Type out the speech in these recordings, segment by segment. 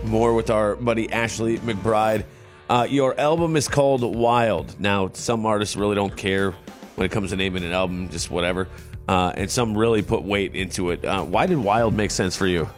more with our buddy Ashley McBryde. Your album is called Wild. Now, some artists really don't care when it comes to naming an album, just whatever. And some really put weight into it. Why did Wild make sense for you?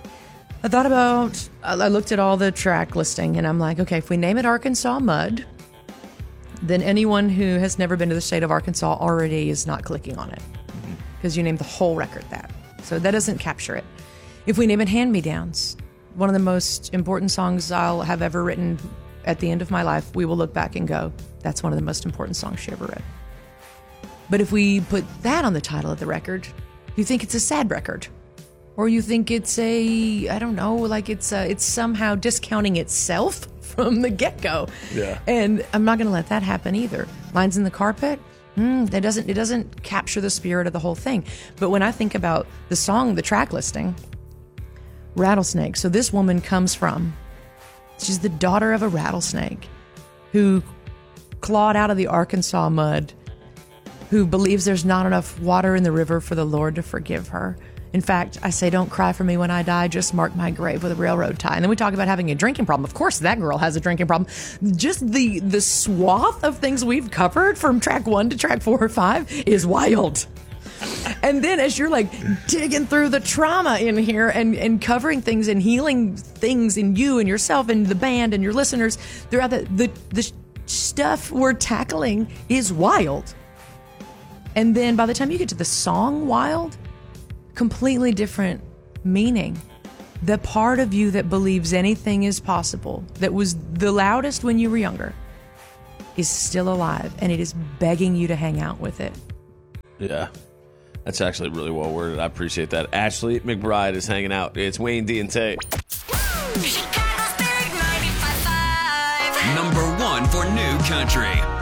I looked at all the track listing, and I'm like, okay, if we name it Arkansas Mud, then anyone who has never been to the state of Arkansas already is not clicking on it, because you named the whole record that. So that doesn't capture it. If we name it Hand-Me-Downs, one of the most important songs I'll have ever written at the end of my life, we will look back and go, that's one of the most important songs she ever wrote. But if we put that on the title of the record, you think it's a sad record. Or you think it's it's somehow discounting itself from the get-go. Yeah. And I'm not going to let that happen either. Lines in the Carpet, it doesn't capture the spirit of the whole thing. But when I think about the song, the track listing, Rattlesnake. So this woman she's the daughter of a rattlesnake who clawed out of the Arkansas mud, who believes there's not enough water in the river for the Lord to forgive her. In fact, I say, don't cry for me when I die, just mark my grave with a railroad tie. And then we talk about having a drinking problem. Of course, that girl has a drinking problem. Just the swath of things we've covered from track 1 to track 4 or 5 is wild. And then as you're like digging through the trauma in here and covering things and healing things in you and yourself and the band and your listeners throughout the stuff we're tackling is wild. And then by the time you get to the song Wild, completely different meaning. The part of you that believes anything is possible, that was the loudest when you were younger, is still alive, and it is begging you to hang out with it. Yeah, that's actually really well worded. I appreciate that. Ashley McBryde is hanging out. It's Wayne D and Tay. Number 1 for New Country.